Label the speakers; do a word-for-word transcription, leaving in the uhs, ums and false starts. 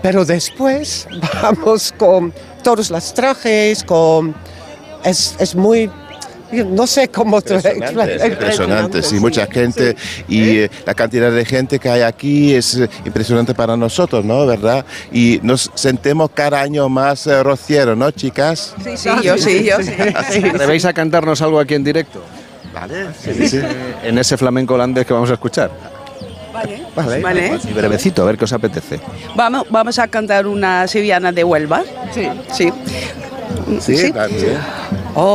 Speaker 1: pero después vamos con todos los trajes, con... Es, es muy... No sé cómo...
Speaker 2: Impresionante, impresionante, sí, mucha gente y eh, la cantidad de gente que hay aquí es eh, impresionante para nosotros, ¿no? ¿Verdad? Y nos sentimos cada año más eh, rocieros, ¿no, chicas?
Speaker 3: Sí, sí, yo sí, yo sí.
Speaker 4: ¿Os atrevéis a cantarnos algo aquí en directo?
Speaker 2: Vale, sí, sí, sí.
Speaker 4: En ese flamenco holandés que vamos a escuchar.
Speaker 3: Vale,
Speaker 1: Vale.
Speaker 3: vale.
Speaker 4: Y brevecito, a ver qué os apetece.
Speaker 3: Vamos, vamos a cantar una sevillana de Huelva. Sí. Sí.
Speaker 2: Sí,
Speaker 3: Sí.
Speaker 2: también.